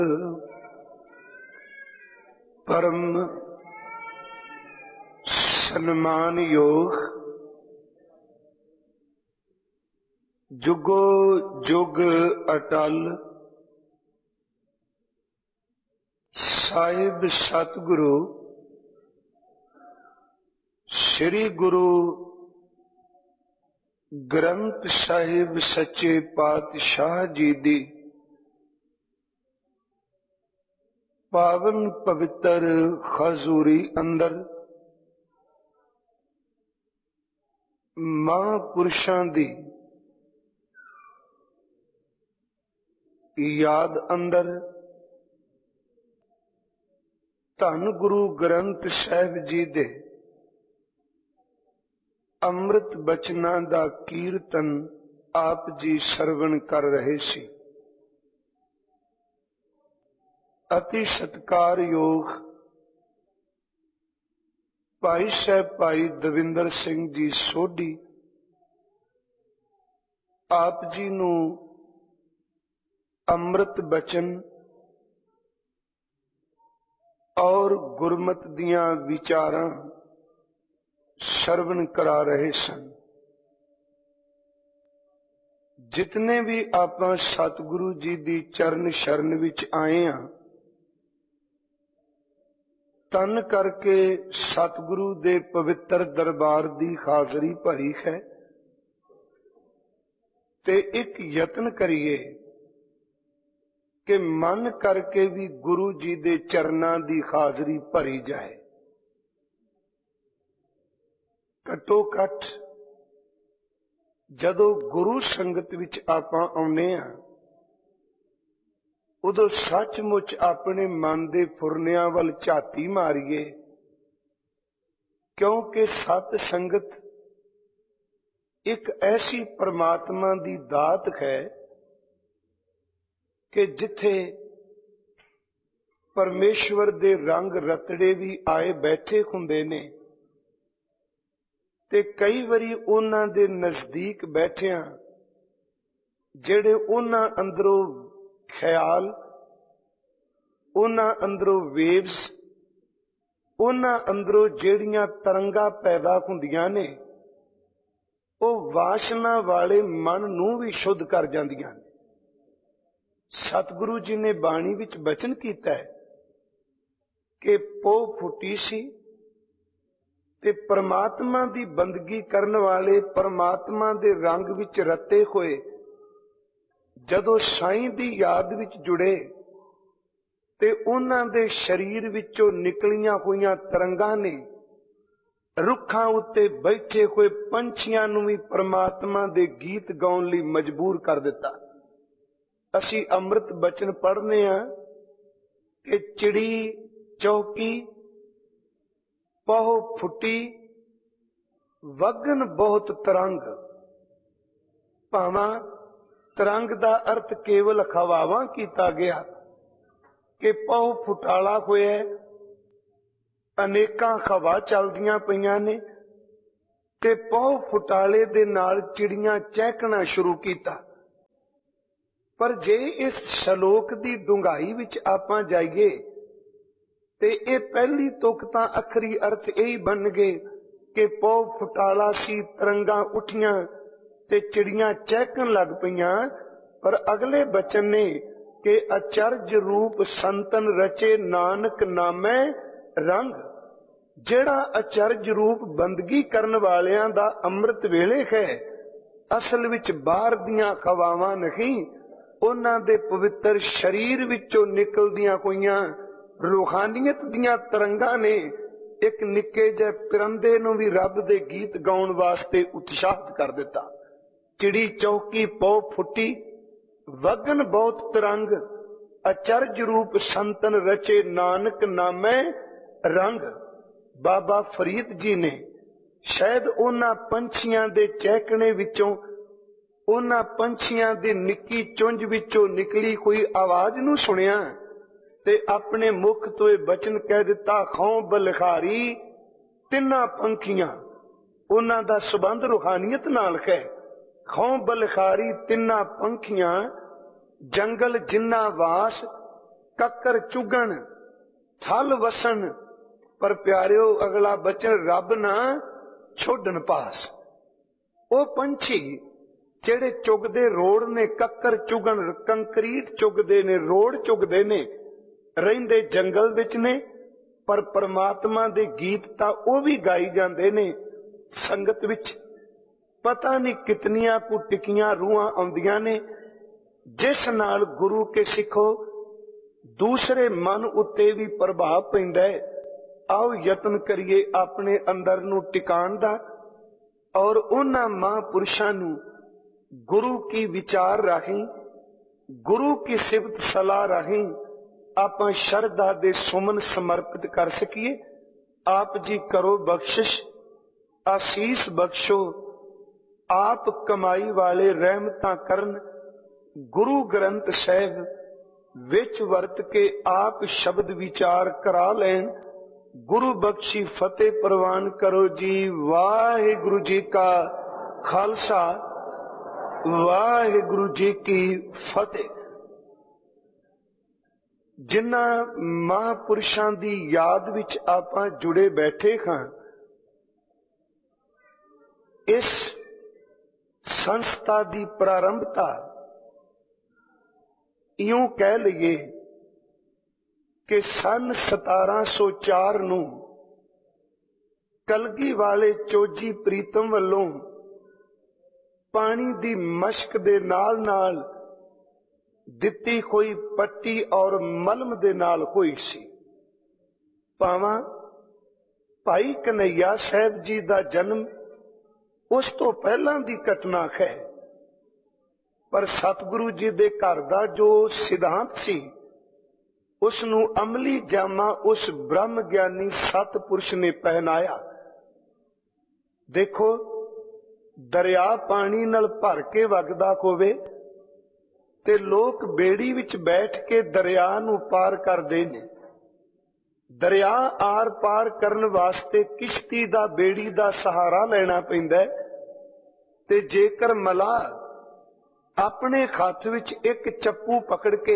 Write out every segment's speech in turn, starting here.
परम सन्मान योग जुगो जुग अटल साहिब सतगुरु श्री गुरु ग्रंथ साहिब सच्चे पातशाह जी दी पावन पवित्र खजूरी अंदर महापुरुषां दी याद अंदर धन गुरु ग्रंथ साहिब जी दे अमृत बचना दा कीर्तन आप जी सरवण कर रहे सी। अति सत्कार योग भाई साहब भाई दविंदर सिंह जी सोढ़ी आप जी नू अमृत बचन और गुरमत दियां विचारां सरवण करा रहे सन। जितने भी आपां सतगुरु जी दी चरण शरण विच आए हां, तन करके सतगुरु दे पवित्र दरबार दी हाजरी भरी है ते एक यत्न करिए कि मन करके भी गुरु जी दे चरनां दी हाजरी भरी जाए। घट्टो घट जदों गुरु संगत विच आपां आउंदे हां, उदों सचमुच अपने मन दे फुरनियां वल झाती मारिए, क्योंकि सत संगत एक ऐसी परमात्मा दी दात है कि जिथे परमेश्वर दे रंग रतड़े भी आए बैठे हुंदे ने ते कई वारी उन्हां दे नजदीक बैठियां जेड़े उन्हां अंदरों ख्याल, उन्हां अंदरों वेव्स, उन्हां अंदरों जेड़ियां तरंगा पैदा हुंदियां ने, वो वासना वाले मन नूं भी शुद्ध कर जांदियां ने। सतगुरु जी ने बाणी विच बचन कीता है कि पोह फुटी सी ते परमात्मा दी बंदगी करन वाले परमात्मा दे रंग विच रते होए जदों साईं दी याद विच जुड़े ते उन्हां दे शरीर विचों निकलियां होईयां तरंगां ने रुखां उत्ते बैठे हुए पंछियां नूं भी परमात्मा दे गीत गाउण लई मजबूर कर दिता। असी अमृत बचन पढ़ने हां कि चिड़ी चौकी पह फुटी वगन बहुत तरंग। भावां तरंग दा अर्थ केवल खवावां कीता गया कि पह फुटाला होया, अनेकां खवा चलदियां पईयां ने ते पह फुटाले दे नाल चिड़ियां चहकना शुरू कीता। पर जे इस शलोक दी डूंघाई विच आपां जाइए ते ये पहली तुक तां अखरी अर्थ यही बन गए कि पौ फुटाला सी, तरंगां उठियां ते चिड़ियां चहकन लग पईयां। पर अगले बचन ने कि अचरज रूप संतन रचे नानक नामै रंग। जेड़ा अचरज रूप बंदगी करन वालियां दा अमृत वेले है, असल विच बाहर दियां खवावां नहीं, उन्हां दे पवित्र शरीर विचों निकलदियां होईयां रूहानियत दियां तरंगां ने एक निक्के जे परिंदे नूं भी रब दे गीत गाउण वास्ते उत्साहित कर दिता। चिड़ी चौकी पौ फुटी वगन बहुत तरंग, अचरज रूप संतन रचे नानक नामै रंग। बाबा फरीद जी ने शायद उन्हां पंछियां दे चहकने विचों, उन्हां पंछियां दी निक्की चुंझ विचों निकली कोई आवाज नूं सुनिया ते अपने मुख तो यह बचन कह दिता, खौं बलिखारी तिन्ना पंखियां। उन्हां दा संबंध रूहानियत नाल है। खौं बलिखारी तिन्ना पंखियां जंगल जिन्ना वास कक्कर चुगण थल वसन, पर प्यारियो अगला बचन रब ना छोड़न पास। वो पंछी जेड़े चुगदे रोड़ ने, कक्कर चुगण कंकरीट चुगदे ने, रोड़ चुगदे ने, रहिंदे जंगल विच ने, पर परमात्मा दे गीत तां वो भी गाई जांदे ने संगत विच। पता नहीं कितनियां कु टिकियां रूहां आउंदियां ने, जिस नाल गुरु के सिखो दूसरे मन उत्ते भी प्रभाव पैंदा है। आओ यतन करिए अपने अंदर नूं टिकाण दा, और उन्हां महापुरुषां नूं गुरु की विचार राहीं, गुरु की सिफत सलाह राहीं आपां शरधा दे सुमन समर्पित कर सकीए। आप जी करो बख्शिश, आसीस बख्शो, आप कमाई वाले रहमतां करन। गुरु ग्रंथ साहिब विच वरत के आप शब्द विचार करा लैन। गुरु बख्शी फतेह प्रवान करो जी। वाहिगुरु जी का खालसा, वाहिगुरु जी की फतेह। जिन्हां महापुरुषां दी याद विच आपां जुड़े बैठे हां, इस संस्था दी प्रारंभता यूं कह लईए कि सन 1704 नूं कलगी वाले चोजी प्रीतम वल्लों पानी दी मशक दे नाल नाल दिती कोई पट्टी और मलम दे नाल होई सी। भावां भाई कन्हैया साहब जी दा जन्म उस तो पहलां दी घटना है, पर सतगुरु जी दे घर दा जो सिद्धांत सी उसनूं अमली जामा उस ब्रह्म ज्ञानी सतपुरुष ने पहनाया। देखो, दरिया पानी नाल भर के वगदा होवे ते लोग बेड़ी विच बैठ के दरिया नूं पार करदे ने। दरिया आर पार करन वास्ते किश्ती दा बेड़ी दा सहारा लेना पैंदा है, ते जेकर मलाह अपने हत्थ विच एक चप्पू पकड़ के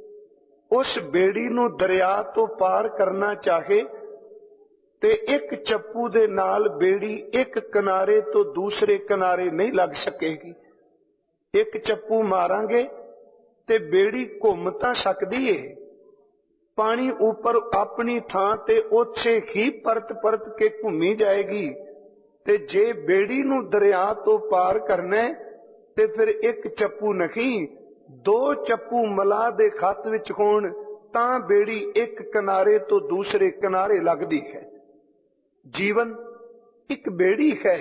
उस बेड़ी नूं दरिया तो पार करना चाहे ते एक चप्पू दे नाल बेड़ी एक किनारे तो दूसरे किनारे नहीं लग सकेगी। एक चप्पू मारांगे ते बेड़ी घुम तां सकदी है, पानी ऊपर अपनी थां ते ओछे ही परत परत के घूमी जाएगी। ते जे बेड़ी नूं दरिया तो पार करना है ते फिर एक चप्पू नहीं, दो चप्पू मलाह दे खत विच होण तां बेड़ी एक किनारे तो दूसरे किनारे लगदी है। जीवन एक बेड़ी है,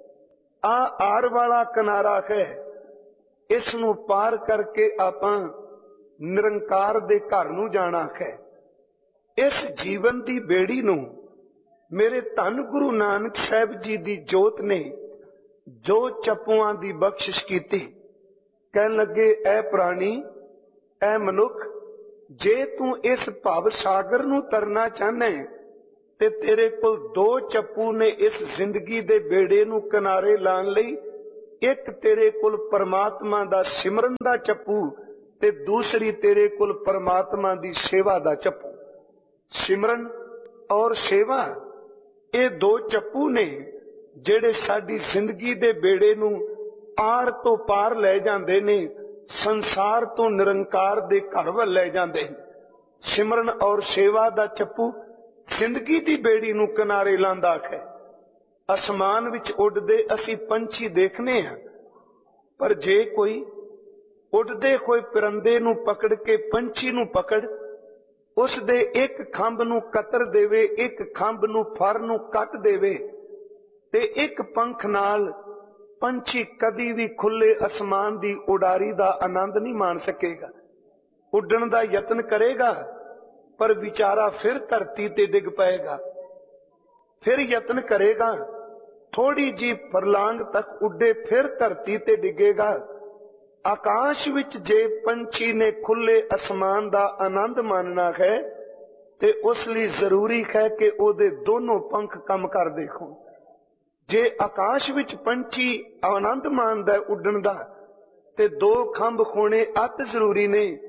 आर वाला किनारा है। इस नूं पार करके आपां निरंकार दे घर नूं जाना है। इस जीवन दी बेड़ी नूं मेरे धन गुरु नानक साहब जी दी जोत ने जो चप्पुआं दी बख्शिश कीती। कहन लगे, ऐ प्राणी, ऐ मनुख, जे तू इस भव सागर नूं तरना चाहना है ते तेरे कोल दो चप्पू ने इस जिंदगी दे बेड़े नूं किनारे लाण लई। एक तेरे कोल परमात्मा दा सिमरन दा चप्पू ते दूसरी तेरे कोल परमात्मा दी सेवा दा चप्पू। सिमरन और सेवा ये दो चप्पू ने जेड़े साडी जिंदगी दे बेड़े नूं आर तो पार ले जांदे ने, संसार तो निरंकार दे घर वल ले जांदे। सिमरन और सेवा दा चप्पू जिंदगी दी बेड़ी नूं किनारे लांदा है। आसमान विच उड़दे असी पंछी देखने हैं, पर जे कोई उड़दे होए परिंदे नूं पकड़ के पंछी नूं पकड़ उस दे एक खंभ नूं कतर देवे, एक खंभ नूं फर नूं कट देवे ते एक पंख नाल पंछी कदी भी खुले आसमान दी उड़ारी दा आनंद नहीं मान सकेगा। उड़न दा यतन करेगा पर विचारा फिर धरती ते डिग पाएगा। फिर यतन करेगा, थोड़ी जी फरलांग तक उड़े, फिर धरती ते डिगेगा। आकाश विच जे पंछी ने खुले आसमान दा आनंद मानना है ते उस लिए जरूरी है कि ओदे दोनों पंख कम कर देखो। जे आकाश विच पंछी आनंद मानदा उड़न दा ते दो खंभ होने अत जरूरी ने,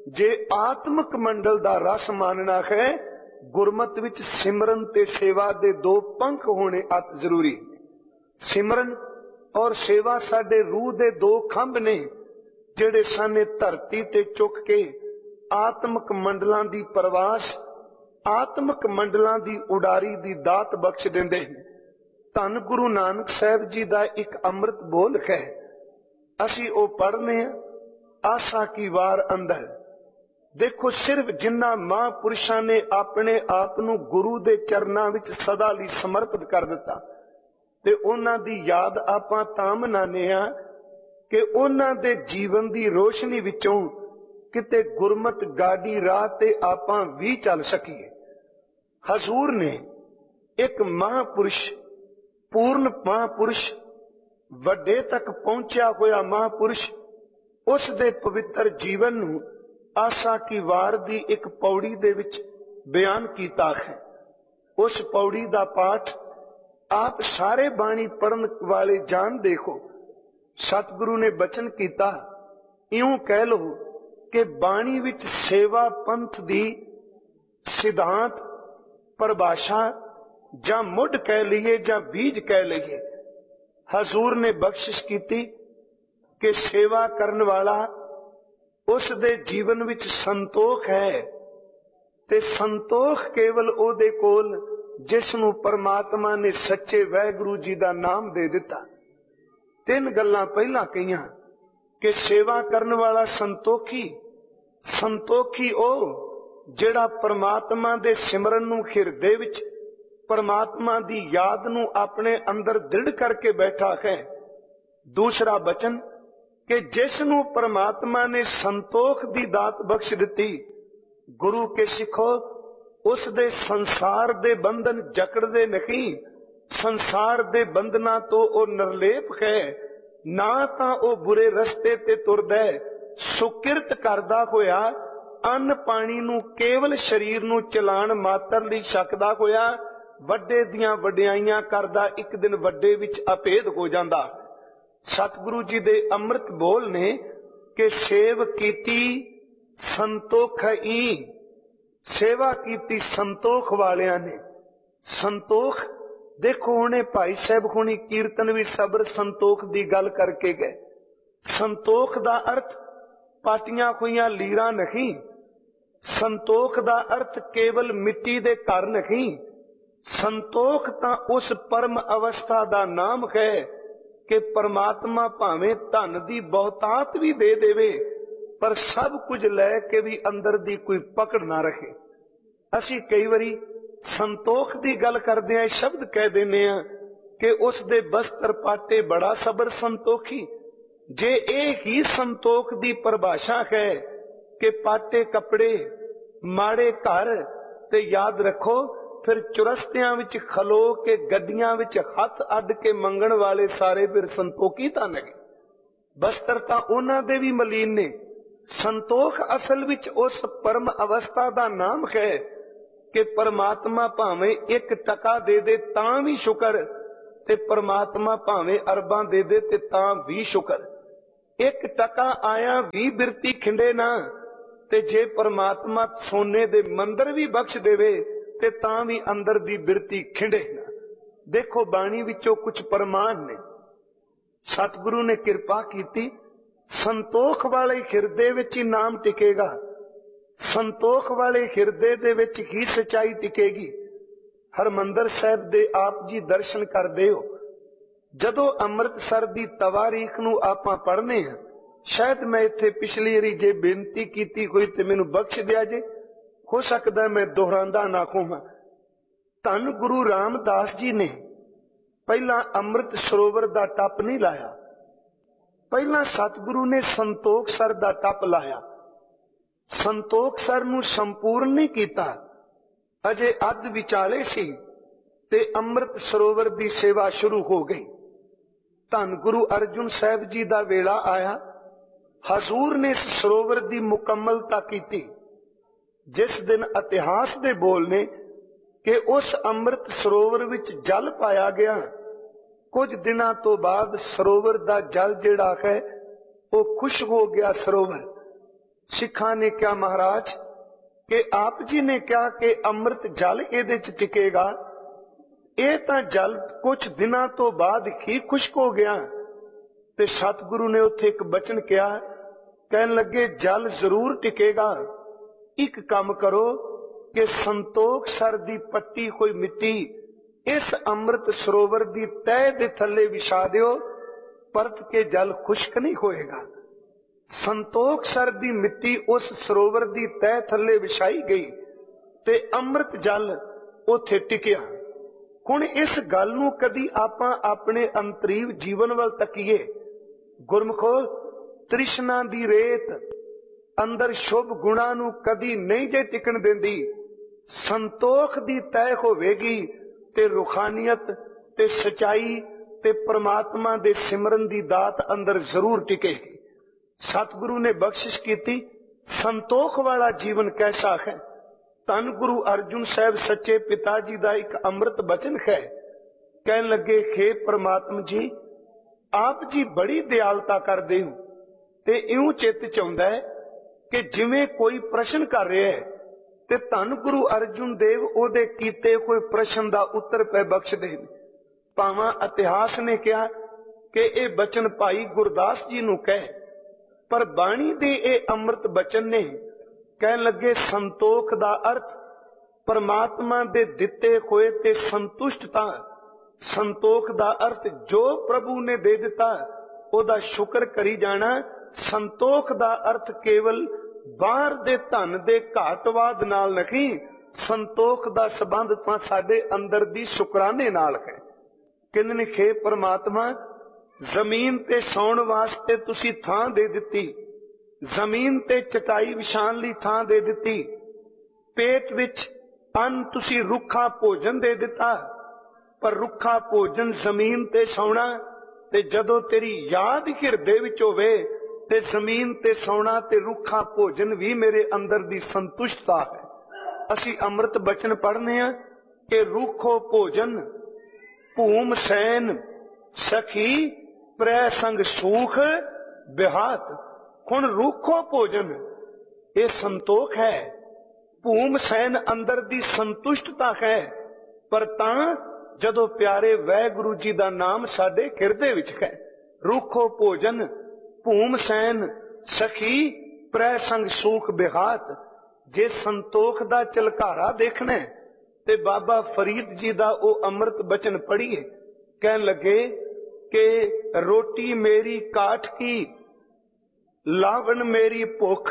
जे आत्मक मंडल दा रस मानना है, गुरमत विच सिमरन ते सेवा दे दो पंख होने अत जरूरी। सिमरन और सेवा साडे रूह दे दो खंभ ने, जेड़े साने धरती ते चुक के आत्मक मंडलां दी परवास, आत्मक मंडलां दी उडारी दी दात बख्श दिंदे। धन गुरु नानक साहब जी दा एक अमृत बोल है, असी ओ पढ़ने आसा की वार अंदर। देखो सिर्फ जिन्ना महापुरुषां ने अपने आप नूं गुरु दे चरनां विच सदा लई समर्पित कर दिता, ते उन्हां दी याद आपां तां मनाने आ कि उन्हां दे जीवन दी रोशनी विचों किते गुरमत गाड़ी राह ते आपां भी चल सकीए। हजूर ने एक महापुरुष, पूर्ण महापुरुष, वड्डे तक पहुंचा होया महापुरुष, उस दे पवित्र जीवन नूं आसा की वार दी एक पौड़ी दे विच बयान कीता है। उस पौड़ी दा पाठ आप सारे बाणी पढ़न वाले जान देखो। सतगुरु ने बचन कीता, इउं कह लो कि बाणी विच सेवा पंथ दी सिद्धांत परिभाषा जां मुढ़ कह लीए जां बीज कह लीए, हजूर ने बख्शिश कीती कि सेवा करन वाला उस दे जीवन विच संतोख है, ते संतोख केवल ओदे कोल जिसनूं परमात्मा ने सच्चे वाहिगुरू जी दा नाम दे दिता। तीन गल्लां पहला कहियां कि सेवा करन वाला संतोखी, संतोखी ओ जिहड़ा परमात्मा दे सिमरन नूं हिरदे विच परमात्मा दी याद नूं अपने अंदर दृढ़ करके बैठा है। दूसरा बचन कि जिसनूं परमात्मा ने संतोख दी दात बख्श दिती, गुरु के सिखो उस दे संसार दे बंधन जकड़दे नहीं, संसार दे बंधना तो ओ निर्लेप है, ना तां ओ बुरे रस्ते ते तुरदा है। सुकिरत करदा होया अन्न पानी नूं केवल शरीर नूं चलाण मात्र लई छकदा होया वड्डे दियां वड्याइयां करदा एक दिन वड्डे विच अभेद हो जांदा। सतगुरु जी दे अमृत बोल ने कि सेव कीती संतोखई, सेवा कीती संतोख वालियां ने। संतोख देखो हुणे भाई साहब हुणी कीर्तन भी सबर संतोख दी गल करके गए। संतोख दा अर्थ पाटियां हुईयां लीरां नहीं, संतोख दा अर्थ केवल मिट्टी दे घर नहीं। संतोख तां उस परम अवस्था दा नाम है कि परमात्मा भावें धन दी बहुतात भी दे देवे, पर सब कुछ लैके भी अंदर दी कोई पकड़ ना रहे। असी कई बारी संतोख दी गल करदे आ शब्द कह देने आ कि उस दे बस्तर पाटे बड़ा सबर संतोखी। जे ये ही संतोख दी परिभाषा है कि पाटे कपड़े माड़े घर, ते याद रखो फिर चुरस्तियां विच खलो के गड्डियां विच हथ अड के मंगण वाले सारे फिर संतोखी तां नहीं। बस्तर तां उन्हां दे भी मलीन ने। संतोख असल विच उस परम अवस्था दा नाम है कि परमात्मा भावें एक टका दे दे तां भी शुकर, ते परमात्मा भावें अरबां दे दे ते तां भी शुकर। एक टका आया भी बिरती खिंडे ना, ते जे परमात्मा सोने दे मंदिर भी बख्श देवे ते तां भी अंदर दी बिरती खिंडे ना। देखो बाणी विचों कुछ प्रमाण ने। सतगुरु ने किरपा कीती, संतोख वाले हिरदे विच ही नाम टिकेगा, संतोख वाले हिरदे दे विच ही सच्चाई टिकेगी। हरमंदर साहिब दे आप जी दर्शन करदे हो, जदों अमृतसर दी तवारीख नूं आपां पढ़ने हैं, शायद मैं इत्थे पिछली वारी जे बेनती कीती होई ते मैनूं बख्श दिया जे, हो सकदा मैं दोहरांदा ना होवां। धन गुरु रामदास जी ने पहला अमृत सरोवर दा टप नहीं लाया, पहला सतगुरु ने संतोख सर दा टप लाया। संतोख सर नूं संपूर्ण नहीं कीता, अजे अध विचाले सी ते अमृत सरोवर दी सेवा शुरू हो गई। धन गुरु अर्जुन साहब जी दा वेला आया, हजूर ने इस सरोवर दी मुकम्मलता की। जिस दिन इतिहास दे बोल ने कि उस अमृत सरोवर विच जल पाया गया, कुछ दिनों तो बाद सरोवर दा जल जिहड़ा है वो खुश हो गया। सरोवर सिखां ने क्या महाराज कि आप जी ने कहा कि अमृत जल इहदे च टिकेगा, ਇਹ ਤਾਂ ਜਲ ਕੁਝ ਦਿਨਾਂ ਤੋਂ ਬਾਅਦ ਹੀ ਖੁਸ਼ਕ ਹੋ ਗਿਆ। ਤੇ ਸਤਿਗੁਰੂ ਨੇ ਉੱਥੇ ਇੱਕ ਬਚਨ ਕਿਹਾ, ਕਹਿਣ ਲੱਗੇ ਜਲ ਜ਼ਰੂਰ ਟਿਕੇਗਾ, ਇੱਕ ਕੰਮ ਕਰੋ ਕਿ ਸੰਤੋਖ ਸਰ ਦੀ ਪੱਟੀ ਕੋਈ ਮਿੱਟੀ ਇਸ ਅੰਮ੍ਰਿਤ ਸਰੋਵਰ ਦੀ ਤਹਿ ਦੇ ਥੱਲੇ ਵਿਛਾ ਦਿਓ, ਪਰਤ ਕੇ ਜਲ ਖੁਸ਼ਕ ਨਹੀਂ ਹੋਏਗਾ। ਸੰਤੋਖ ਸਰ ਦੀ ਮਿੱਟੀ ਉਸ ਸਰੋਵਰ ਦੀ ਤਹਿ ਥੱਲੇ ਵਿਛਾਈ ਗਈ ਤੇ ਅੰਮ੍ਰਿਤ ਜਲ ਉੱਥੇ ਟਿਕਿਆ। ਹੁਣ ਇਸ ਗੱਲ ਨੂੰ ਕਦੀ ਆਪਾਂ ਆਪਣੇ ਅੰਤਰੀਵ ਜੀਵਨ ਵੱਲ ਤੱਕੀਏ। ਗੁਰਮੁਖੋ, ਤ੍ਰਿਸ਼ਨਾ ਦੀ ਰੇਤ ਅੰਦਰ ਸ਼ੁਭ ਗੁਣਾਂ ਨੂੰ ਕਦੀ ਨਹੀਂ ਜੇ ਟਿਕਣ ਦਿੰਦੀ। ਸੰਤੋਖ ਦੀ ਤੈਅ ਹੋਵੇਗੀ ਤੇ ਰੂਹਾਨੀਅਤ ਤੇ ਸਚਾਈ ਤੇ ਪ੍ਰਮਾਤਮਾ ਦੇ ਸਿਮਰਨ ਦੀ ਦਾਤ ਅੰਦਰ ਜ਼ਰੂਰ ਟਿਕੇਗੀ। ਸਤਿਗੁਰੂ ਨੇ ਬਖਸ਼ਿਸ਼ ਕੀਤੀ, ਸੰਤੋਖ ਵਾਲਾ ਜੀਵਨ ਕੈਸਾ ਹੈ। ਧੰਨ ਗੁਰੂ ਅਰਜੁਨ ਸਾਹਿਬ ਸੱਚੇ ਪਿਤਾ ਜੀ ਦਾ ਇੱਕ ਅੰਮ੍ਰਿਤ ਬਚਨ ਹੈ। ਕਹਿਣ ਲੱਗੇ, हे ਪ੍ਰਮਾਤਮ ਜੀ, ਆਪ ਜੀ ਬੜੀ ਦਿਆਲਤਾ ਕਰਦੇ ਹੋ ਤੇ ਇਉਂ ਚਿੱਤ ਚ ਆਉਂਦਾ ਹੈ ਕਿ ਜਿਵੇਂ ਕੋਈ ਪ੍ਰਸ਼ਨ ਕਰ ਰਿਹਾ ਹੈ ਤੇ ਧੰਨ ਗੁਰੂ ਅਰਜੁਨ ਦੇਵ ਉਹਦੇ ਕੀਤੇ ਕੋਈ ਪ੍ਰਸ਼ਨ ਦਾ ਉੱਤਰ ਪੈ ਬਖਸ਼ਦੇ ਨੇ। ਭਾਵਾਂ ਇਤਿਹਾਸ ਨੇ ਕਿਹਾ ਕਿ ਇਹ ਬਚਨ ਭਾਈ ਗੁਰਦਾਸ ਜੀ ਨੂੰ ਕਹੇ, ਪਰ ਬਾਣੀ ਦੇ ਇਹ ਅੰਮ੍ਰਿਤ ਬਚਨ ਨੇ। ਕਹਿਣ ਲੱਗੇ, ਸੰਤੋਖ ਦਾ ਅਰਥ ਪਰਮਾਤਮਾ ਦੇ ਦਿੱਤੇ ਹੋਏ ਤੇ ਸੰਤੁਸ਼ਟਤਾ। ਸੰਤੋਖ ਦਾ ਅਰਥ ਜੋ ਪ੍ਰਭੂ ਨੇ ਦੇ ਦਿੱਤਾ ਉਹਦਾ ਸ਼ੁਕਰ ਕਰੀ ਜਾਣਾ। ਸੰਤੋਖ ਦਾ ਅਰਥ ਕੇਵਲ ਬਾਹਰ ਦੇ ਧਨ ਦੇ ਘਾਟਵਾਦ ਨਾਲ ਨਹੀਂ, ਸੰਤੋਖ ਦਾ ਸੰਬੰਧ ਤਾਂ ਸਾਡੇ ਅੰਦਰ ਦੀ ਸ਼ੁਕਰਾਨੇ ਨਾਲ ਹੈ। ਕਹਿੰਦੇ ਨੇ, हे ਪਰਮਾਤਮਾ, ਜ਼ਮੀਨ ਤੇ ਸੌਣ ਵਾਸਤੇ ਤੁਸੀਂ ਥਾਂ ਦੇ ਦਿੱਤੀ, ਜ਼ਮੀਨ ਤੇ ਚਟਾਈ ਵਿਛਾਣ ਲਈ ਥਾਂ ਦੇ ਦਿੱਤੀ, ਪੇਟ ਵਿੱਚ ਅੰਨ ਤੁਸੀਂ ਰੁੱਖਾ ਭੋਜਨ ਦੇ ਦਿੱਤਾ। ਪਰ ਰੁੱਖਾ ਭੋਜਨ ਜ਼ਮੀਨ ਤੇ ਸੌਣਾ ਤੇ ਜਦੋਂ ਤੇਰੀ ਯਾਦ ਹਿਰਦੇ ਵਿੱਚ ਹੋਵੇ ਤੇ ਜ਼ਮੀਨ ਤੇ ਸੌਣਾ ਤੇ ਰੁੱਖਾ ਭੋਜਨ ਵੀ ਮੇਰੇ ਅੰਦਰ ਦੀ ਸੰਤੁਸ਼ਟਤਾ ਹੈ। ਅਸੀਂ ਅੰਮ੍ਰਿਤ ਬਚਨ ਪੜ੍ਹਨੇ ਆ ਕਿ ਰੁੱਖੋ ਭੋਜਨ ਭੂਮ ਸੈਨ ਸਖੀ ਪ੍ਰੈ ਸੰਗ ਸੂਖ ਬਿਹਾਤ। ਹੁਣ ਰੁੱਖੋ ਭੋਜਨ ਇਹ ਸੰਤੋਖ ਹੈ, ਭੂਮ ਸੈਨ ਅੰਦਰ ਦੀ ਸੰਤੁਸ਼ਟਤਾ ਹੈ। ਪਰ ਤਾਂ ਜਦੋਂ ਪਿਆਰੇ ਵਾਹਿਗੁਰੂ ਜੀ ਦਾ ਨਾਮ ਸਾਡੇ ਹਿਰਦੇ ਵਿੱਚ ਹੈ। ਰੁੱਖੋ ਭੋਜਨ ਭੂਮ ਸੈਨ ਸਖੀ ਪ੍ਰੈ ਸੰਗ ਸੂਖ ਬਿਹਾਤ। ਜੇ ਸੰਤੋਖ ਦਾ ਝਲਕਾਰਾ ਦੇਖਣਾ ਤੇ ਬਾਬਾ ਫਰੀਦ ਜੀ ਦਾ ਉਹ ਅੰਮ੍ਰਿਤ ਬਚਨ ਪੜ੍ਹੀਏ। ਕਹਿਣ ਲੱਗੇ ਕਿ ਰੋਟੀ ਮੇਰੀ ਕਾਠ ਕੀ ਲਾਵਣ ਮੇਰੀ ਭੁੱਖ,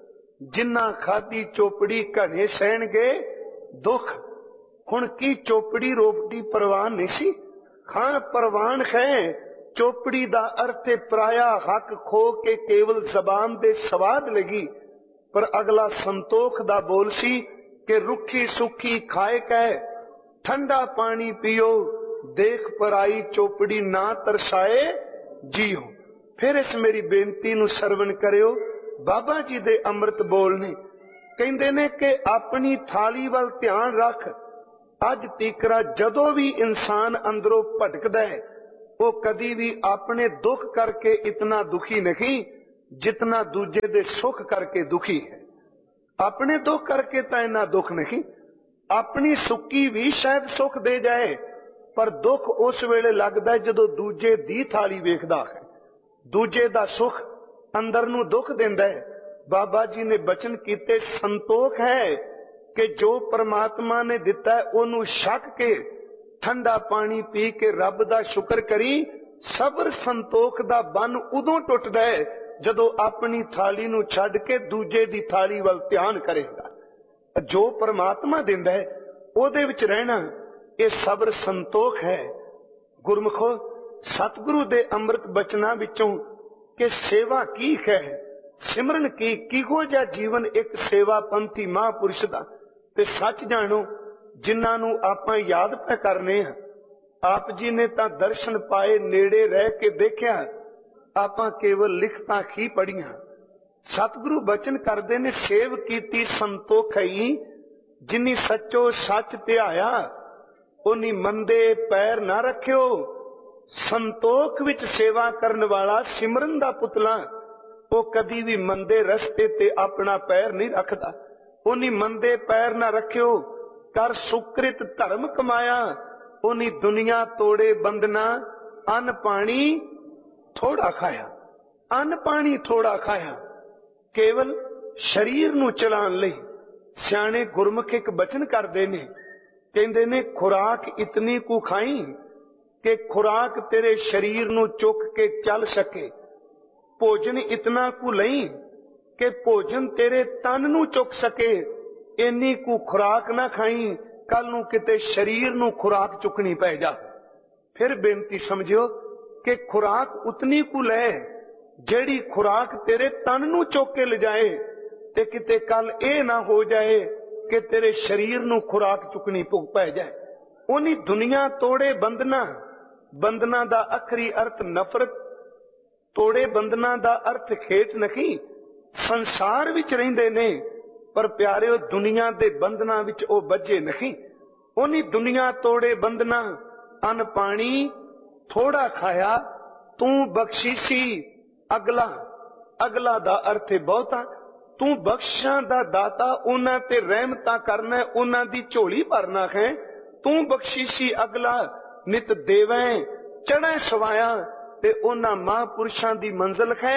ਜਿੰਨਾ ਖਾਦੀ ਚੋਪੜੀ ਘਣੇ ਸਹਿਣਗੇ ਦੁੱਖ। ਹੁਣ ਕੀ ਚੋਪੜੀ ਰੋਟੀ ਪ੍ਰਵਾਨ ਨਹੀਂ ਸੀ, ਖਾਣ ਪ੍ਰਵਾਨ ਹੈ। ਚੋਪੜੀ ਦਾ ਅਰਥ ਹੈ ਪਰਾਇਆ ਹੱਕ ਖੋ ਕੇ ਕੇਵਲ ਜ਼ਬਾਨ ਦੇ ਸਵਾਦ ਲਗੀ। ਪਰ ਅਗਲਾ ਸੰਤੋਖ ਦਾ ਬੋਲ ਸੀ ਕਿ ਰੁੱਖੀ ਸੁੱਖੀ ਖਾਏ ਕਹਿ ਠੰਡਾ ਪਾਣੀ ਪੀਓ, ਦੇਖ ਪਰਾਈ ਚੋਪੜੀ ਨਾ ਤਰਸਾਏ ਜੀਓ। ਫਿਰ ਇਸ ਮੇਰੀ ਬੇਨਤੀ ਨੂੰ ਸਰਵਣ ਕਰਿਓ। ਬਾਬਾ ਜੀ ਦੇ ਅੰਮ੍ਰਿਤ ਬੋਲ ਨੇ, ਕਹਿੰਦੇ ਨੇ ਕਿ ਆਪਣੀ ਥਾਲੀ ਵੱਲ ਧਿਆਨ ਰੱਖ। ਅੱਜ ਤੀਕਰਾ ਜਦੋਂ ਵੀ ਇਨਸਾਨ ਅੰਦਰੋਂ ਭਟਕਦਾ ਹੈ ਉਹ ਕਦੀ ਵੀ ਆਪਣੇ ਦੁੱਖ ਕਰਕੇ ਇਤਨਾ ਦੁਖੀ ਨਹੀਂ ਜਿਤਨਾ ਦੂਜੇ ਦੇ ਸੁੱਖ ਕਰਕੇ ਦੁਖੀ ਹੈ। ਆਪਣੇ ਦੁੱਖ ਕਰਕੇ ਤਾਂ ਇੰਨਾ ਦੁੱਖ ਨਹੀਂ, ਆਪਣੀ ਸੁੱਕੀ ਵੀ ਸ਼ਾਇਦ ਸੁੱਖ ਦੇ ਜਾਏ, ਪਰ ਦੁੱਖ ਉਸ ਵੇਲੇ ਲੱਗਦਾ ਜਦੋਂ ਦੂਜੇ ਦੀ ਥਾਲੀ ਵੇਖਦਾ ਹੈ, ਦੂਜੇ ਦਾ ਸੁੱਖ ਅੰਦਰ ਨੂੰ ਦੁੱਖ ਦਿੰਦਾ ਹੈ। ਬਾਬਾ ਜੀ ਨੇ ਬਚਨ ਕੀਤੇ, ਸੰਤੋਖ ਹੈ ਕਿ ਜੋ ਪਰਮਾਤਮਾ ਨੇ ਦਿੱਤਾ ਉਹਨੂੰ ਛਕ ਕੇ ਠੰਡਾ ਪਾਣੀ ਪੀ ਕੇ ਰੱਬ ਦਾ ਸ਼ੁਕਰ ਕਰੀ। ਸਬਰ ਸੰਤੋਖ ਦਾ ਬੰਨ ਉਦੋਂ ਟੁੱਟਦਾ ਹੈ ਜਦੋਂ ਆਪਣੀ ਥਾਲੀ ਨੂੰ ਛੱਡ ਕੇ ਦੂਜੇ ਦੀ ਥਾਲੀ ਵੱਲ ਧਿਆਨ ਕਰੇਗਾ। ਜੋ ਪਰਮਾਤਮਾ ਦਿੰਦਾ ਹੈ ਉਹਦੇ ਵਿੱਚ ਰਹਿਣਾ, ਇਹ ਸਬਰ ਸੰਤੋਖ ਹੈ। ਗੁਰਮੁਖੋ, ਸਤਿਗੁਰੂ ਦੇ ਅੰਮ੍ਰਿਤ ਬਚਨਾਂ ਵਿੱਚੋਂ ਕਿ ਸੇਵਾ ਕੀ ਹੈ, ਸਿਮਰਨ ਕੀ, ਕਿਹੋ ਜਿਹਾ ਜੀਵਨ ਇੱਕ ਸੇਵਾ ਪੰਥੀ ਮਹਾਂਪੁਰਸ਼ ਦਾ। ਤੇ ਸੱਚ ਜਾਣੋ, ਜਿਨ੍ਹਾਂ ਨੂੰ ਆਪਾਂ ਯਾਦ ਪੈ ਕਰਨੇ ਆ, ਆਪ ਜੀ ਨੇ ਤਾਂ ਦਰਸ਼ਨ ਪਾਏ, ਨੇੜੇ ਰਹਿ ਕੇ ਦੇਖਿਆ, ਆਪਾਂ ਕੇਵਲ ਲਿਖਤਾਂ ਹੀ ਪੜੀਆਂ। ਸਤਿਗੁਰੂ ਬਚਨ ਕਰਦੇ ਨੇ, ਸੇਵ ਕੀਤੀ ਸੰਤੋਖਈ, ਜਿਨੀ ਸੱਚੋ ਸੱਚ ਧਿਆਇਆ, ਉਨੀ ਮੰਦੇ ਪੈਰ ਨਾ ਰੱਖਿਓ। ਸੰਤੋਖ ਵਿੱਚ ਸੇਵਾ ਕਰਨ ਵਾਲਾ ਸਿਮਰਨ ਦਾ ਪੁਤਲਾ, ਉਹ ਕਦੀ ਵੀ ਮੰਦੇ ਰਸਤੇ ਤੇ ਆਪਣਾ ਪੈਰ ਨਹੀਂ ਰੱਖਦਾ। ਉਹਨੀ ਮੰਦੇ ਪੈਰ ਨਾ ਰੱਖਿਓ, ਕਰ ਸੁਕ੍ਰਿਤ ਧਰਮ ਕਮਾਇਆ। ਉਹਨੀ ਦੁਨੀਆ ਤੋੜੇ ਬੰਦਨਾ, ਅੰਨ ਪਾਣੀ ਥੋੜਾ ਖਾਇਆ। ਅੰਨ ਪਾਣੀ ਥੋੜਾ ਖਾਇਆ, ਕੇਵਲ ਸਰੀਰ ਨੂੰ ਚਲਾਉਣ ਲਈ। ਸਿਆਣੇ ਗੁਰਮੁਖ ਇੱਕ ਬਚਨ ਕਰਦੇ ਨੇ, ਕਹਿੰਦੇ ਨੇ ਖੁਰਾਕ ਇਤਨੀ ਕੁ ਖਾਈ ਕਿ ਖੁਰਾਕ ਤੇਰੇ ਸਰੀਰ ਨੂੰ ਚੁੱਕ ਕੇ ਚੱਲ ਸਕੇ। ਭੋਜਨ ਇਤਨਾ ਕੁ ਲਈ ਕਿ ਭੋਜਨ ਤੇਰੇ ਤਨ ਨੂੰ ਚੁੱਕ ਸਕੇ। ਇੰਨੀ ਕੁ ਖੁਰਾਕ ਨਾ ਖਾਈ, ਕੱਲ ਨੂੰ ਕਿਤੇ ਸਰੀਰ ਨੂੰ ਖੁਰਾਕ ਚੁੱਕਣੀ ਪੈ ਜਾ। ਫਿਰ ਬੇਨਤੀ ਸਮਝਿਓ ਕਿ ਖੁਰਾਕ ਉਤਨੀ ਕੁ ਲੈ ਜਿਹੜੀ ਖੁਰਾਕ ਤੇਰੇ ਤਨ ਨੂੰ ਚੁੱਕ ਕੇ ਲਿਜਾਏ, ਤੇ ਕਿਤੇ ਕੱਲ ਇਹ ਨਾ ਹੋ ਜਾਏ ਕਿ ਤੇਰੇ ਸਰੀਰ ਨੂੰ ਖੁਰਾਕ ਚੁੱਕਣੀ ਪੈ ਜਾਏ। ਉਹਨੀ ਦੁਨੀਆ ਤੋੜੇ ਬੰਧਨਾ, ਬੰਧਨਾ ਦਾ ਅਖਰੀ ਅਰਥ ਨਫ਼ਰਤ, ਤੋੜੇ ਬੰਧਨਾ ਦਾ ਅਰਥ ਖੇਚ ਨਹੀਂ। ਸੰਸਾਰ ਵਿੱਚ ਰਹਿੰਦੇ ਨੇ ਪਰ ਪਿਆਰਿਓ ਦੁਨੀਆ ਦੇ ਬੰਧਨਾਂ ਵਿੱਚ ਉਹ ਬੱਝੇ ਨਹੀਂ। ਉਹਨੀ ਦੁਨੀਆ ਤੋੜੇ ਬੰਧਨਾ, ਅੰਨ ਪਾਣੀ ਥੋੜਾ ਖਾਇਆ। ਤੂੰ ਬਖਸ਼ੀਸ਼ੀ ਅਗਲਾ, ਅਗਲਾ ਦਾ ਅਰਥ ਹੈ ਬਹੁਤਾ। ਤੂੰ ਬਖਸ਼ਾਂ ਦਾ ਦਾਤਾ, ਉਹਨਾਂ ਤੇ ਰਹਿਮਤਾਂ ਕਰਨਾ, ਉਹਨਾਂ ਦੀ ਝੋਲੀ ਭਰਨਾ ਹੈ। ਤੂੰ ਬਖਸ਼ੀਸ਼ੀ ਅਗਲਾ, ਨਿਤ ਦੇਵੈਂ ਚੜ੍ਹੈ ਸਵਾਇਆ। ਤੇ ਉਹਨਾਂ ਮਹਾਂਪੁਰਸ਼ਾਂ ਦੀ ਮੰਜ਼ਲ ਹੈ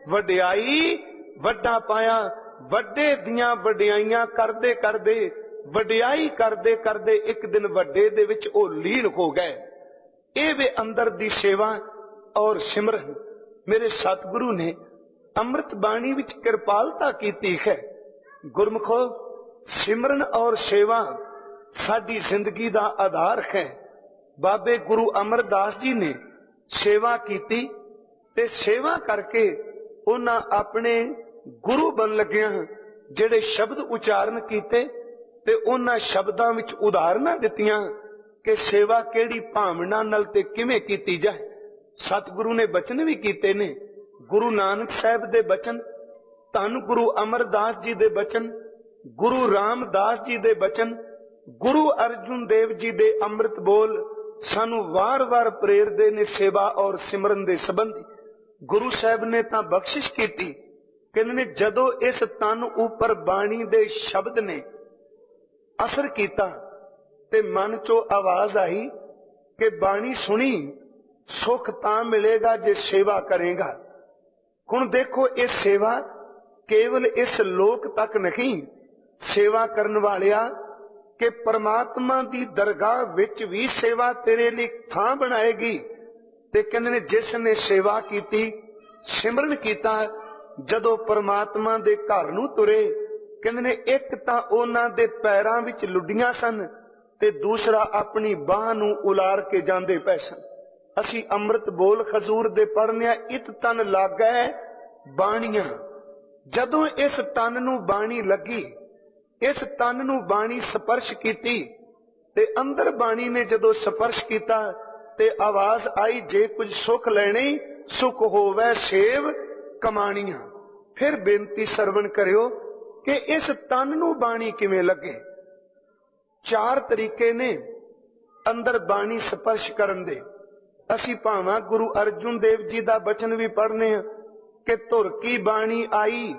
ਵਡਿਆਈ ਵੱਡਾ ਪਾਇਆ। ਵੱਡੇ ਦੀਆਂ ਵਡਿਆਈਆਂ ਕਰਦੇ ਕਰਦੇ, ਵਡਿਆਈ ਕਰਦੇ ਕਰਦੇ ਇੱਕ ਦਿਨ ਵੱਡੇ ਦੇ ਵਿੱਚ ਉਹ ਲੀਨ ਹੋ ਗਏ। ਇਹ ਵੇ ਅੰਦਰ ਦੀ ਸੇਵਾ ਔਰ ਸਿਮਰਨ। ਮੇਰੇ ਸਤਿਗੁਰੂ ਨੇ ਅੰਮ੍ਰਿਤ ਬਾਣੀ ਵਿੱਚ ਕਿਰਪਾਲਤਾ ਕੀਤੀ ਹੈ। ਗੁਰਮੁਖੋ, ਸਿਮਰਨ ਔਰ ਸੇਵਾ ਸਾਡੀ ਜ਼ਿੰਦਗੀ ਦਾ ਆਧਾਰ ਹੈ। ਬਾਬੇ ਗੁਰੂ ਅਮਰਦਾਸ ਜੀ ਨੇ ਸੇਵਾ ਕੀਤੀ ਤੇ ਸੇਵਾ ਕਰਕੇ ਉਹਨਾਂ ਆਪਣੇ ਗੁਰੂ ਬਣ ਲੱਗਿਆਂ ਜਿਹੜੇ ਸ਼ਬਦ ਉਚਾਰਨ ਕੀਤੇ ਤੇ ਉਹਨਾਂ ਸ਼ਬਦਾਂ ਵਿੱਚ ਉਦਾਹਰਨਾਂ ਦਿੱਤੀਆਂ ਕਿ ਸੇਵਾ ਕਿਹੜੀ ਭਾਵਨਾ ਨਾਲ ਤੇ ਕਿਵੇਂ ਕੀਤੀ ਜਾਏ। ਸਤਿਗੁਰੂ ਨੇ ਬਚਨ ਵੀ ਕੀਤੇ ਨੇ। ਗੁਰੂ ਨਾਨਕ ਸਾਹਿਬ ਦੇ ਬਚਨ, ਧੰਨ ਗੁਰੂ ਅਮਰਦਾਸ ਜੀ ਦੇ ਬਚਨ, ਗੁਰੂ ਰਾਮਦਾਸ ਜੀ ਦੇ ਬਚਨ, ਗੁਰੂ ਅਰਜੁਨ ਦੇਵ ਜੀ ਦੇ ਅੰਮ੍ਰਿਤ ਬੋਲ ਸਾਨੂੰ ਵਾਰ-ਵਾਰ ਪ੍ਰੇਰਦੇ ਨੇ ਸੇਵਾ ਔਰ ਸਿਮਰਨ ਦੇ ਸੰਬੰਧੀ। ਗੁਰੂ ਸਾਹਿਬ ਨੇ ਤਾਂ ਬਖਸ਼ਿਸ਼ ਕੀਤੀ, ਕਹਿੰਦੇ ਨੇ ਜਦੋਂ ਇਸ ਤਨ ਉੱਪਰ ਬਾਣੀ ਦੇ ਸ਼ਬਦ ਨੇ ਅਸਰ ਕੀਤਾ ਤੇ ਮਨ ਚੋਂ ਆਵਾਜ਼ ਆਈ ਕਿ ਬਾਣੀ ਸੁਣੀ, ਸੁਖ ਤਾਂ ਮਿਲੇਗਾ ਜੇ ਸੇਵਾ ਕਰੇਗਾ। ਹੁਣ ਦੇਖੋ, ਇਹ ਸੇਵਾ ਕੇਵਲ ਇਸ ਲੋਕ ਤੱਕ ਨਹੀਂ, ਸੇਵਾ ਕਰਨ ਵਾਲਿਆ ਕਿ ਪਰਮਾਤਮਾ ਦੀ ਦਰਗਾਹ ਵਿੱਚ ਵੀ ਸੇਵਾ ਤੇਰੇ ਲਈ ਥਾਂ ਬਣਾਏਗੀ। ਤੇ ਕਹਿੰਦੇ ਨੇ ਜਿਸ ਨੇ ਸੇਵਾ ਕੀਤੀ, ਸਿਮਰਨ ਕੀਤਾ, ਜਦੋਂ ਪਰਮਾਤਮਾ ਦੇ ਘਰ ਨੂੰ ਤੁਰੇ, ਕਹਿੰਦੇ ਨੇ ਇੱਕ ਤਾਂ ਉਹਨਾਂ ਦੇ ਪੈਰਾਂ ਵਿੱਚ ਲੁੱਡੀਆਂ ਸਨ ਤੇ ਦੂਸਰਾ ਆਪਣੀ ਬਾਹ ਨੂੰ ਉਲਾਰ ਕੇ ਜਾਂਦੇ ਪਏ ਸਨ। ਅਸੀਂ ਅੰਮ੍ਰਿਤ ਬੋਲ ਖਜ਼ੂਰ ਦੇ ਪੜ੍ਹਨੇ ਆ, ਇਤ ਤਨ ਲੱਗੈ ਬਾਣੀਆਂ। ਜਦੋਂ ਇਸ ਤਨ ਨੂੰ ਬਾਣੀ ਲੱਗੀ, ਇਸ ਤਨ ਨੂੰ ਬਾਣੀ ਸਪਰਸ਼ ਕੀਤੀ ਤੇ ਅੰਦਰ ਬਾਣੀ ਨੇ ਜਦੋਂ ਸਪਰਸ਼ ਕੀਤਾ ਤੇ ਆਵਾਜ਼ ਆਈ, ਜੇ ਕੁਝ ਸੁਖ ਲੈਣੇ ਸੁਖ ਹੋਵੇ ਸੇਵ ਕਮਾਣੀਆਂ। ਫਿਰ ਬੇਨਤੀ ਸਰਵਣ ਕਰਿਓ ਕਿ ਇਸ ਤਨ ਨੂੰ ਬਾਣੀ ਕਿਵੇਂ ਲੱਗੇ। ਚਾਰ ਤਰੀਕੇ ਨੇ ਅੰਦਰ ਬਾਣੀ ਸਪਰਸ਼ ਕਰਨ ਦੇ। ਅਸੀਂ ਭਾਵਾਂ ਗੁਰੂ ਅਰਜੁਨ ਦੇਵ ਜੀ ਦਾ ਬਚਨ ਵੀ ਪੜ੍ਹਨੇ ਆ ਕਿ ਧੁਰ ਕੀ ਬਾਣੀ ਆਈ